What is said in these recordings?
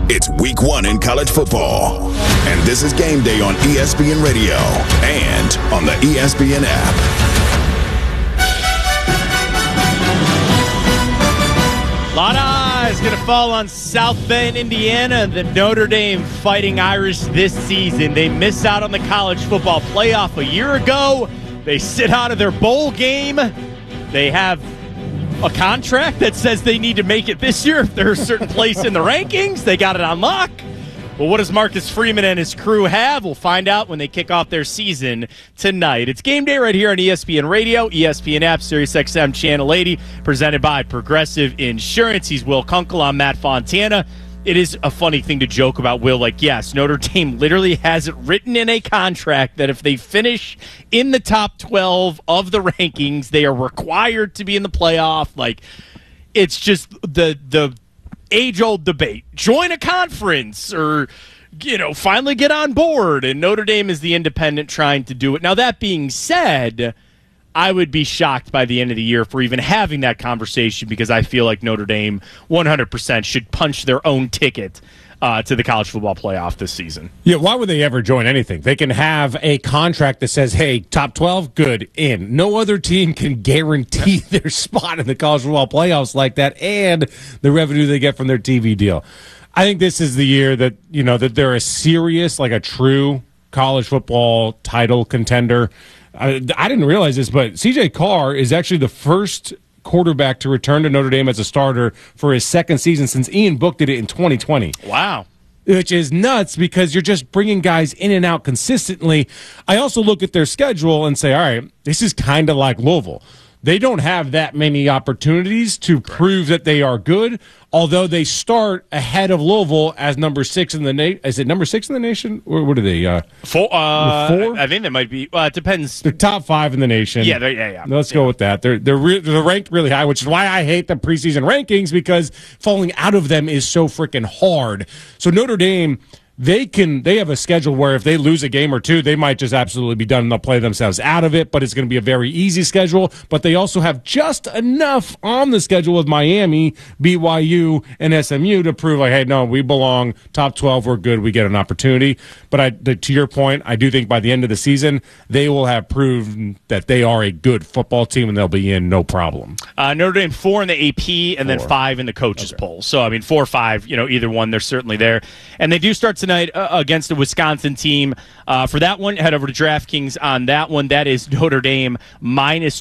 It's week 1 in college football. And this is Game Day on ESPN Radio and on the ESPN app. A lot of eyes going to fall on South Bend, Indiana, the Notre Dame Fighting Irish this season. They missed out on the college football playoff a year ago. They sit out of their bowl game. They have a contract that says they need to make it this year if they're a certain place in the rankings. They got it on lock. Well, what does Marcus Freeman and his crew have? We'll find out when they kick off their season tonight. It's Game Day right here on ESPN Radio, ESPN app, SiriusXM Channel 80, presented by Progressive Insurance. He's Will Kunkel. I'm Matt Fontana. It is a funny thing to joke about, Will. Like, yes, Notre Dame literally has it written in a contract that if they finish in the top 12 of the rankings, they are required to be in the playoff. Like, it's just the age-old debate. Join a conference or, finally get on board. And Notre Dame is the independent trying to do it. Now, that being said, I would be shocked by the end of the year for even having that conversation because I feel like Notre Dame 100% should punch their own ticket to the college football playoff this season. Yeah, why would they ever join anything? They can have a contract that says, hey, top 12, good, in. No other team can guarantee their spot in the college football playoffs like that and the revenue they get from their TV deal. I think this is the year that, that they're a serious, like a true college football title contender. I didn't realize this, but C.J. Carr is actually the first quarterback to return to Notre Dame as a starter for his second season since Ian Book did it in 2020. Wow. Which is nuts because you're just bringing guys in and out consistently. I also look at their schedule and say, all right, this is kind of like Louisville. They don't have that many opportunities to prove that they are good, although they start ahead of Louisville as number 6 in the nation. Is it number 6 in the nation? Or what are they? 4? 4? I think they might be. It depends. They're top 5 in the nation. Yeah. Let's go with that. They're ranked really high, which is why I hate the preseason rankings because falling out of them is so freaking hard. So Notre Dame, they have a schedule where if they lose a game or two, they might just absolutely be done and they'll play themselves out of it, but it's going to be a very easy schedule. But they also have just enough on the schedule with Miami, BYU, and SMU to prove, like, hey, no, we belong. Top 12, we're good. We get an opportunity. But to your point, I do think by the end of the season, they will have proven that they are a good football team and they'll be in no problem. Notre Dame 4 in the AP and then 5 in the coaches poll. So, 4 or 5, either one, they're certainly there. And they do start tonight against a Wisconsin team. For that one, head over to DraftKings on that one. That is Notre Dame minus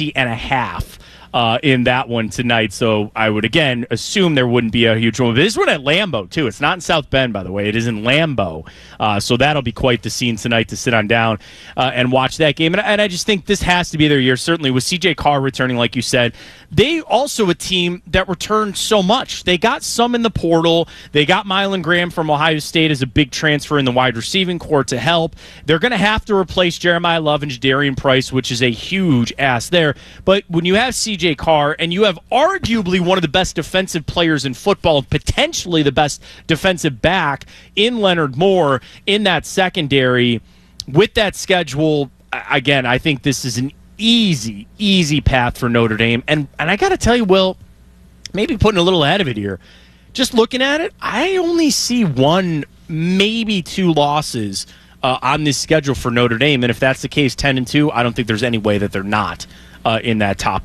20.5 in that one tonight. So I would, again, assume there wouldn't be a huge one. But this one at Lambeau, too. It's not in South Bend, by the way. It is in Lambeau. So that'll be quite the scene tonight to sit on down and watch that game. And I just think this has to be their year, certainly with C.J. Carr returning, like you said. They also a team that returned so much. They got some in the portal. They got Mylan Graham from Ohio State as a big transfer in the wide receiving corps to help. They're going to have to replace Jeremiah Love and Jadarian Price, which is a huge ask there. But when you have C.J. Carr and you have arguably one of the best defensive players in football, potentially the best defensive back in Leonard Moore in that secondary, with that schedule, again, I think this is an easy path for Notre Dame. And I got to tell you, Will, maybe putting a little ahead of it here, just looking at it, I only see 1, maybe 2 losses on this schedule for Notre Dame. And if that's the case, 10-2, I don't think there's any way that they're not in that top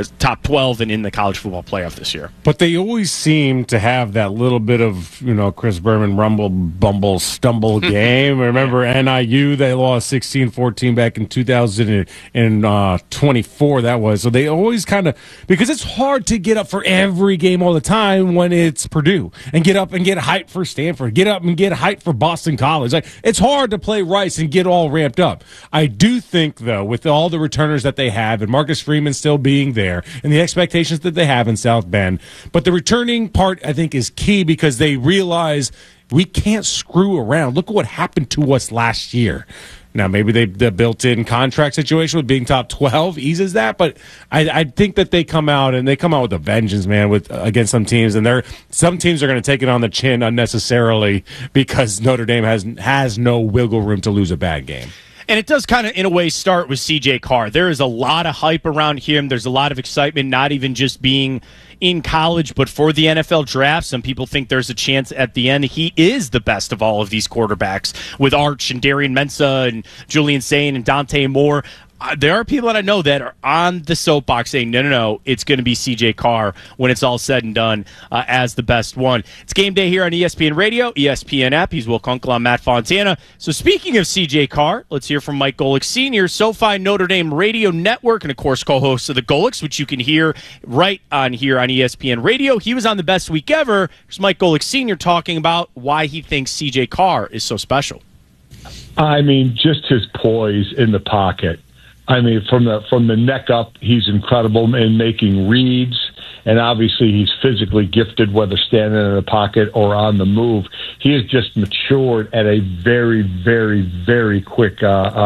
12 and in the college football playoff this year. But they always seem to have that little bit of, Chris Berman rumble, bumble, stumble game. Remember NIU, they lost 16-14 back in 2024, that was. So they always kind of, because it's hard to get up for every game all the time when it's Purdue, and get up and get hyped for Stanford, get up and get hyped for Boston College. Like, it's hard to play Rice and get all ramped up. I do think, though, with all the returners that they have, and Marcus Freeman still being there and the expectations that they have in South Bend. But the returning part, I think, is key because they realize we can't screw around. Look at what happened to us last year. Now, maybe the built-in contract situation with being top 12 eases that, but I think that they come out with a vengeance, man, against some teams, and some teams are going to take it on the chin unnecessarily because Notre Dame has no wiggle room to lose a bad game. And it does kind of, in a way, start with C.J. Carr. There is a lot of hype around him. There's a lot of excitement, not even just being in college, but for the NFL draft, some people think there's a chance at the end he is the best of all of these quarterbacks with Arch and Darian Mensah and Julian Sayin and Dante Moore. There are people that I know that are on the soapbox saying, no, it's going to be C.J. Carr when it's all said and done as the best one. It's game day here on ESPN Radio, ESPN app. He's Will Kunkel. I'm Matt Fontana. So speaking of C.J. Carr, let's hear from Mike Golic Sr., SoFi Notre Dame Radio Network, and, of course, co-host of the Golics, which you can hear right on here on ESPN Radio. He was on the Best Week Ever. Here's Mike Golic Sr. talking about why he thinks C.J. Carr is so special. I mean, just his poise in the pocket. I mean, from the neck up, he's incredible in making reads, and obviously he's physically gifted, whether standing in the pocket or on the move. He has just matured at a very, very, very quick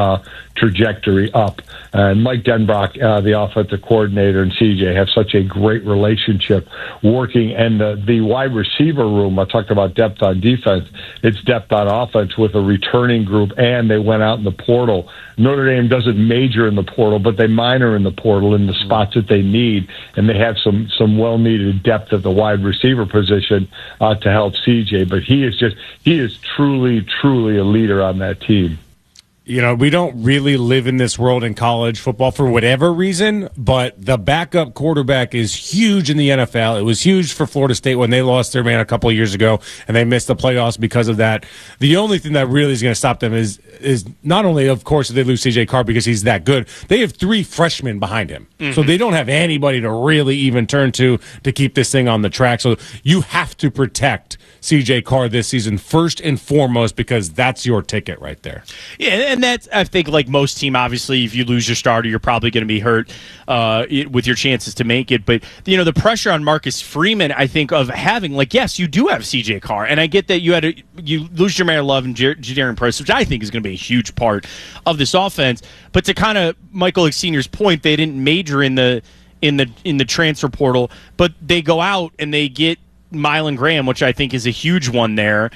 trajectory up. And Mike Denbrock, the offensive coordinator, and CJ have such a great relationship working. And the wide receiver room, I talked about depth on defense, it's depth on offense with a returning group, and they went out in the portal. Notre Dame doesn't major in the portal, but they minor in the portal in the spots that they need, and they have some well-needed depth at the wide receiver position to help CJ. But he is truly, truly a leader on that team. You know, we don't really live in this world in college football for whatever reason, but the backup quarterback is huge in the NFL. It was huge for Florida State when they lost their man a couple of years ago, and they missed the playoffs because of that. The only thing that really is going to stop them is not only, of course, if they lose C.J. Carr because he's that good, they have 3 freshmen behind him. Mm-hmm. So they don't have anybody to really even turn to keep this thing on the track. So you have to protect C.J. Carr this season first and foremost because that's your ticket right there. Yeah, and that's, I think, like most team, obviously, if you lose your starter, you're probably going to be hurt with your chances to make it. But, you know, the pressure on Marcus Freeman, I think, of having, like, yes, you do have C.J. Carr, and I get that you lose Jermaine Love and Jadarian Price, which I think is going to be a huge part of this offense. But to kind of Michael Sr.'s point, they didn't major in the transfer portal, but they go out and they get Mylan Graham, which I think is a huge one there.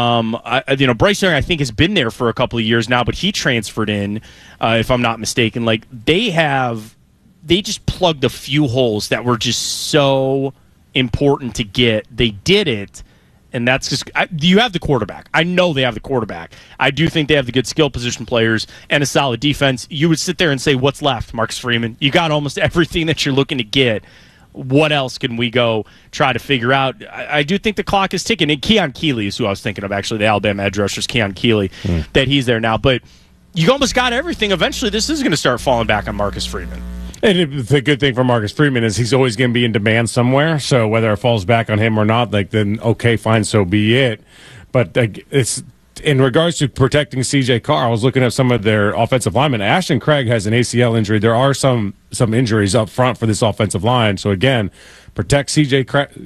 Bryce Young, I think, has been there for a couple of years now, but he transferred in, if I'm not mistaken. Like, they just plugged a few holes that were just so important to get. They did it, and that's just you have the quarterback. I know they have the quarterback. I do think they have the good skill position players and a solid defense. You would sit there and say, what's left, Marcus Freeman? You got almost everything that you're looking to get. What else can we go try to figure out? I do think the clock is ticking. And Keon Keeley is who I was thinking of, actually, the Alabama edge rushers, Keon Keeley, that he's there now. But you almost got everything. Eventually, this is going to start falling back on Marcus Freeman. And the good thing for Marcus Freeman is he's always going to be in demand somewhere. So whether it falls back on him or not, then okay, fine, so be it. But it's in regards to protecting C.J. Carr, I was looking at some of their offensive linemen. Ashton Craig has an ACL injury. There are some injuries up front for this offensive line. So, again, protect C.J.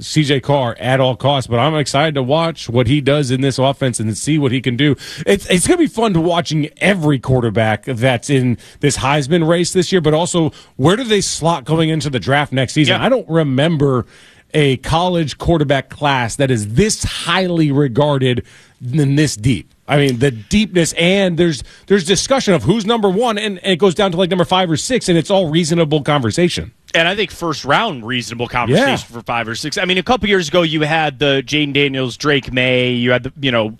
Carr at all costs. But I'm excited to watch what he does in this offense and see what he can do. It's going to be fun to watching every quarterback that's in this Heisman race this year, but also where do they slot going into the draft next season? Yeah. I don't remember a college quarterback class that is this highly regarded and this deep. I mean, the deepness, and there's discussion of who's number 1, and it goes down to like number 5 or 6, and it's all reasonable conversation. And I think first round reasonable conversation for 5 or 6. I mean, a couple years ago you had the Jaden Daniels, Drake May, you had the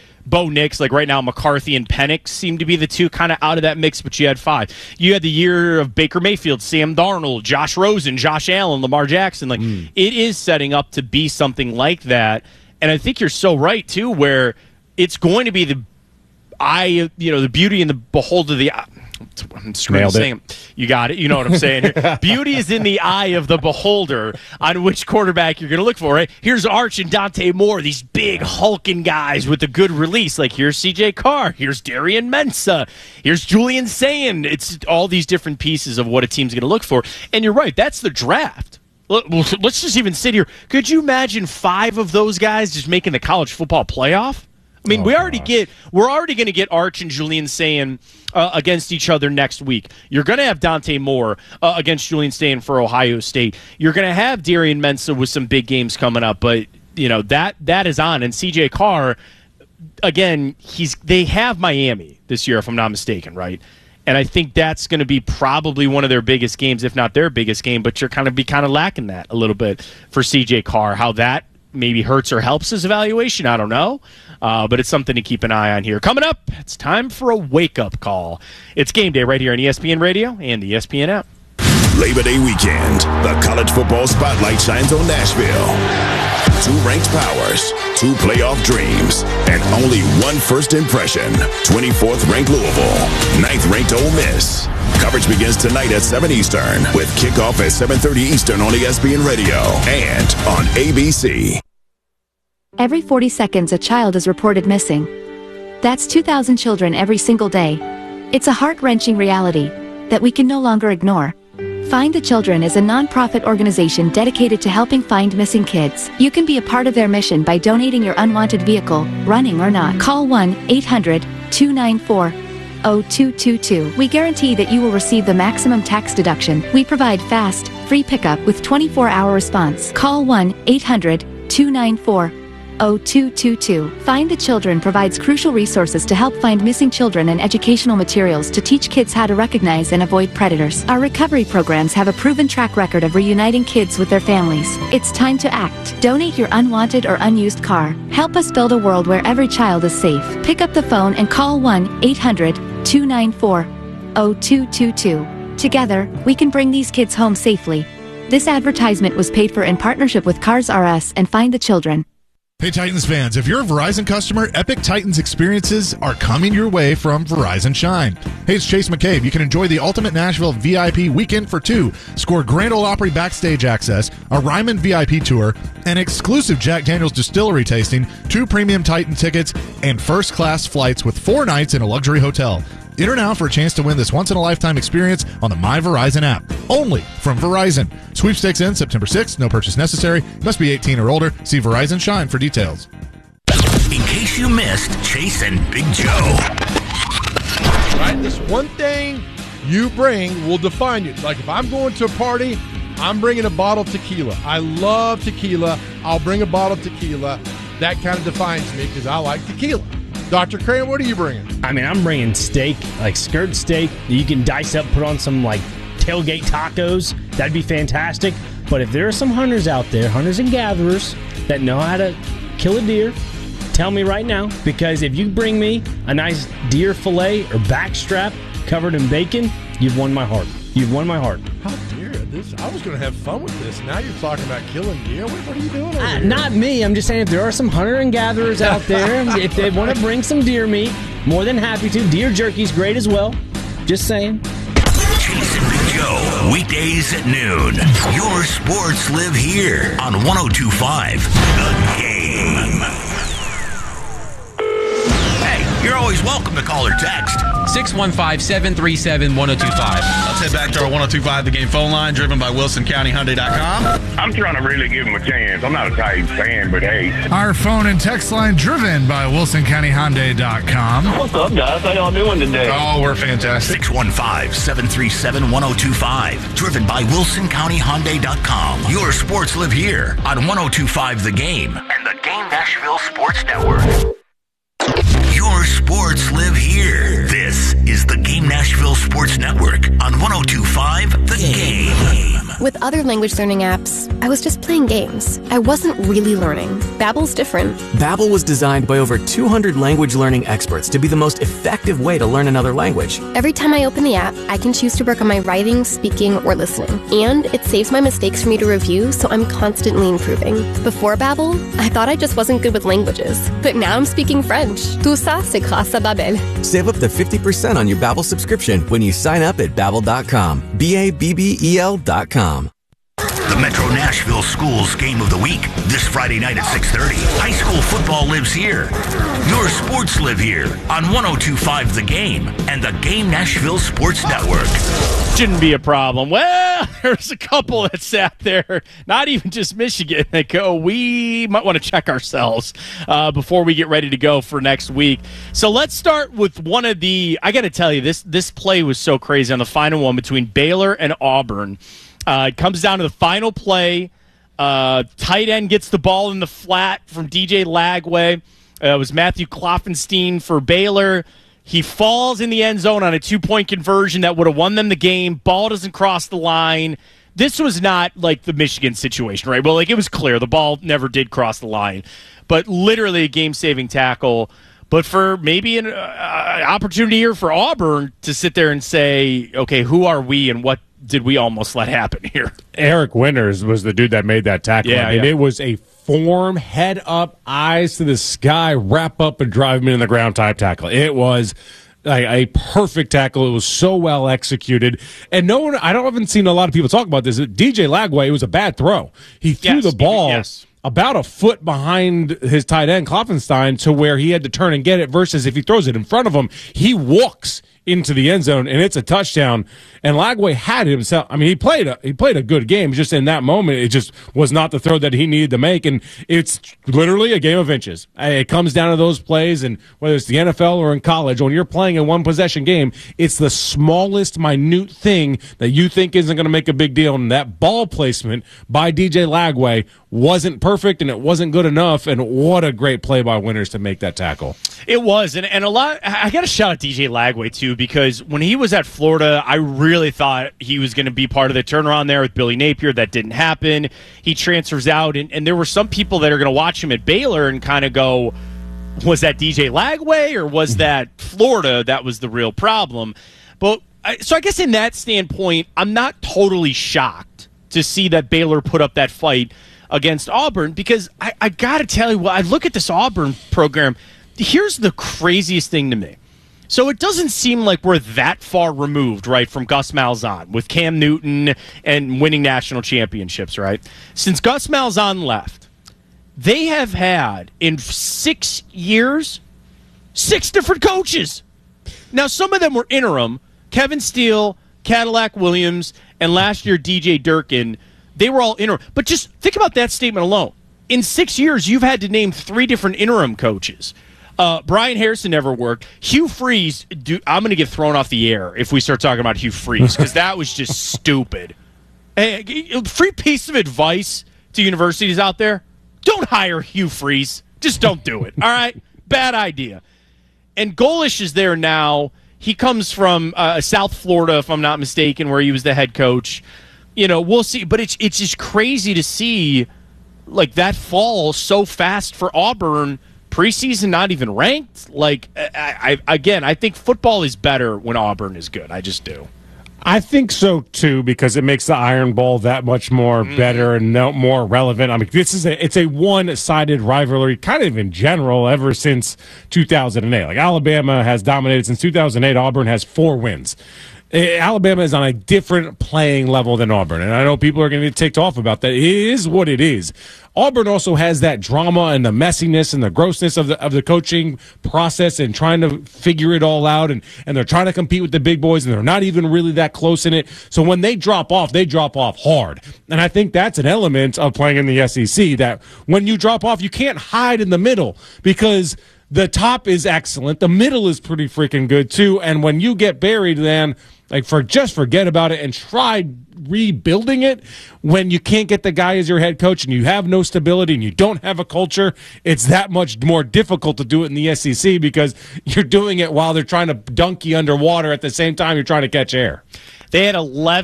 Bo Nix. Like right now, McCarthy and Penix seem to be the two kind of out of that mix, but you had 5. You had the year of Baker Mayfield, Sam Darnold, Josh Rosen, Josh Allen, Lamar Jackson. Like it is setting up to be something like that. And I think you're so right too, where it's going to be the eye, the beauty and the beholder. I'm screwing saying you got it. You know what I'm saying here. Beauty is in the eye of the beholder on which quarterback you're going to look for. Right? Here's Arch and Dante Moore, these big hulking guys with a good release. Like here's C.J. Carr, here's Darian Mensah, here's Julian Sayin. It's all these different pieces of what a team's going to look for. And you're right. That's the draft. Let's just even sit here. Could you imagine 5 of those guys just making the college football playoff? I mean, we're already going to get Arch and Julian Sayin against each other next week. You're going to have Dante Moore against Julian Sayin for Ohio State. You're going to have Darian Mensah with some big games coming up, but that is on. And C.J. Carr, again, they have Miami this year, if I'm not mistaken, right? And I think that's going to be probably one of their biggest games, if not their biggest game. But you're kind of lacking that a little bit for CJ Carr. How that maybe hurts or helps his evaluation, I don't know. But it's something to keep an eye on here. Coming up, it's time for a wake-up call. It's game day right here on ESPN Radio and the ESPN app. Labor Day weekend, the college football spotlight shines on Nashville. 2 ranked powers, 2 playoff dreams, and only one first impression. 24th ranked Louisville, 9th ranked Ole Miss. Coverage begins tonight at 7 Eastern with kickoff at 7:30 Eastern on ESPN Radio and on ABC. Every 40 seconds, a child is reported missing. That's 2,000 children every single day. It's a heart-wrenching reality that we can no longer ignore. Find the Children is a non-profit organization dedicated to helping find missing kids. You can be a part of their mission by donating your unwanted vehicle, running or not. Call 1-800-294-0222. We guarantee that you will receive the maximum tax deduction. We provide fast, free pickup with 24-hour response. Call 1-800-294-0222. Find the Children provides crucial resources to help find missing children and educational materials to teach kids how to recognize and avoid predators. Our recovery programs have a proven track record of reuniting kids with their families. It's time to act. Donate your unwanted or unused car. Help us build a world where every child is safe. Pick up the phone and call 1-800-294-0222. Together, we can bring these kids home safely. This advertisement was paid for in partnership with Cars R Us and Find the Children. Hey Titans fans, if you're a Verizon customer, Epic Titans experiences are coming your way from Verizon Shine. Hey, it's Chase McCabe. You can enjoy the Ultimate Nashville VIP Weekend for 2, score Grand Ole Opry backstage access, a Ryman VIP tour, an exclusive Jack Daniel's Distillery tasting, 2 premium Titan tickets, and first-class flights with 4 nights in a luxury hotel. Enter now for a chance to win this once-in-a-lifetime experience on the My Verizon app. Only from Verizon. Sweepstakes ends September 6th. No purchase necessary. Must be 18 or older. See Verizon Shine for details. In case you missed Chase and Big Joe. Right? This one thing you bring will define you. Like if I'm going to a party, I'm bringing a bottle of tequila. I love tequila. I'll bring a bottle of tequila. That kind of defines me because I like tequila. Dr. Crane, what are you bringing? I mean, I'm bringing steak, like skirt steak that you can dice up, put on some like tailgate tacos. That'd be fantastic. But if there are some hunters out there, hunters and gatherers, that know how to kill a deer, tell me right now. Because if you bring me a nice deer fillet or backstrap covered in bacon, you've won my heart. You've won my heart. How dare this? I was going to have fun with this. Now you're talking about killing deer. What are you doing over here? Not me. I'm just saying if there are some hunter and gatherers out there, if they want to bring some deer meat, more than happy to. Deer jerky's great as well. Just saying. Chase and Big Joe, weekdays at noon. Your sports live here on 102.5 The Game. Hey, you're always welcome to call or text. 615-737-1025. Let's head back to our 102.5 The Game phone line, driven by WilsonCountyHyundai.com. I'm trying to really give him a chance. I'm not a Titans fan, but hey. Our phone and text line, driven by WilsonCountyHyundai.com. What's up, guys? How y'all doing today? Oh, we're fantastic. 615-737-1025, driven by WilsonCountyHyundai.com. Your sports live here on 102.5 The Game and the Game Nashville Sports Network. Your sports live here. This is the Game Nashville Sports Network on 102.5 The Game. With other language learning apps, I was just playing games. I wasn't really learning. Babbel's different. Babbel was designed by over 200 language learning experts to be the most effective way to learn another language. Every time I open the app, I can choose to work on my writing, speaking, or listening. And it saves my mistakes for me to review, so I'm constantly improving. Before Babbel, I thought I just wasn't good with languages. But now I'm speaking French. Tout ça, c'est grâce à Babbel. Save up to 50% on your Babbel subscription when you sign up at Babbel.com. Babbel.com. The Metro Nashville Schools Game of the Week, this Friday night at 6:30. High school football lives here. Your sports live here on 102.5 The Game and the Game Nashville Sports Network. Shouldn't be a problem. Well, there's a couple that sat there, not even just Michigan, that go, we might want to check ourselves before we get ready to go for next week. So let's start with one of the, I got to tell you, this play was so crazy on the final one between Baylor and Auburn. It comes down to the final play. Tight end gets the ball in the flat from DJ Lagway. It was Matthew Kloffenstein for Baylor. He falls in the end zone on a 2-point conversion that would have won them the game. Ball doesn't cross the line. This was not like the Michigan situation, right? Well, like it was clear. The ball never did cross the line. But literally a game-saving tackle. But for maybe an opportunity here for Auburn to sit there and say, okay, who are we and what did we almost let happen here? Eric Winters was the dude that made that tackle. Yeah, It was a form, head up, eyes to the sky, wrap up and drive him in the ground type tackle. It was a perfect tackle. It was so well executed. And I haven't seen a lot of people talk about this. DJ Lagway, it was a bad throw. He threw the ball about a foot behind his tight end, Klopfenstein, to where he had to turn and get it, versus if he throws it in front of him, he walks into the end zone, and it's a touchdown. And Lagway had himself. I mean, he played a good game. Just in that moment, it just was not the throw that he needed to make. And it's literally a game of inches. It comes down to those plays, and whether it's the NFL or in college, when you're playing a one-possession game, it's the smallest, minute thing that you think isn't going to make a big deal. And that ball placement by DJ Lagway wasn't perfect, and it wasn't good enough. And what a great play by Winters to make that tackle. It was, and a lot. I got to shout out DJ Lagway too, because when he was at Florida, I really thought he was going to be part of the turnaround there with Billy Napier. That didn't happen. He transfers out, and there were some people that are going to watch him at Baylor and kind of go, was that DJ Lagway or was that Florida that was the real problem? But so I guess in that standpoint, I'm not totally shocked to see that Baylor put up that fight against Auburn, because I got to tell you, I look at this Auburn program. Here's the craziest thing to me. So it doesn't seem like we're that far removed, right, from Gus Malzahn with Cam Newton and winning national championships, right? Since Gus Malzahn left, they have had, in 6 years, 6 different coaches. Now, some of them were interim. Kevin Steele, Cadillac Williams, and last year DJ Durkin. They were all interim. But just think about that statement alone. In 6 years, you've had to name 3 different interim coaches. Brian Harrison never worked. Hugh Freeze, I'm going to get thrown off the air if we start talking about Hugh Freeze, because that was just stupid. Free piece of advice to universities out there: don't hire Hugh Freeze. Just don't do it. All right? Bad idea. And Golish is there now. He comes from South Florida, if I'm not mistaken, where he was the head coach. You know, we'll see. But it's just crazy to see like that fall so fast for Auburn. Preseason not even ranked. Like, I think football is better when Auburn is good. I just do. I think so too, because it makes the Iron Bowl that much more better and more relevant. I mean, it's a one-sided rivalry, kind of in general, ever since 2008. Like, Alabama has dominated since 2008. Auburn has 4 wins. Alabama is on a different playing level than Auburn, and I know people are going to get ticked off about that. It is what it is. Auburn also has that drama and the messiness and the grossness of the coaching process and trying to figure it all out, and they're trying to compete with the big boys, and they're not even really that close in it. So when they drop off hard. And I think that's an element of playing in the SEC, that when you drop off, you can't hide in the middle, because the top is excellent. The middle is pretty freaking good too. And when you get buried, then just forget about it and try rebuilding it. When you can't get the guy as your head coach and you have no stability and you don't have a culture, it's that much more difficult to do it in the SEC, because you're doing it while they're trying to dunk you underwater at the same time you're trying to catch air. They had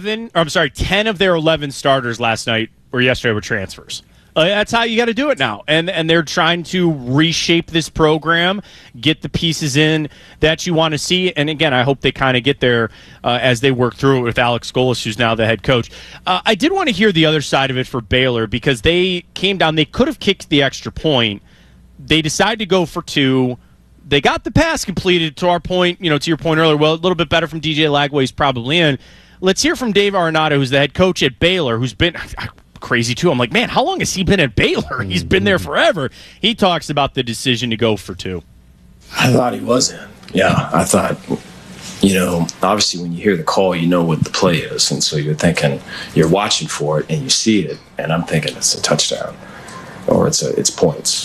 10 of their 11 starters yesterday were transfers. That's how you got to do it now. And they're trying to reshape this program, get the pieces in that you want to see. And, again, I hope they kind of get there as they work through it with Alex Golesh, who's now the head coach. I did want to hear the other side of it for Baylor, because they came down. They could have kicked the extra point. They decided to go for 2. They got the pass completed, to our point, to your point earlier. Well, a little bit better from DJ Lagway. He's probably in. Let's hear from Dave Arenado, who's the head coach at Baylor, who's been – crazy too. I'm like, man, how long has he been at Baylor? He's been there forever. He talks about the decision to go for 2. I thought he was in. Yeah, I thought, obviously when you hear the call, you know what the play is. And so you're watching for it and you see it. And I'm thinking it's a touchdown or it's points.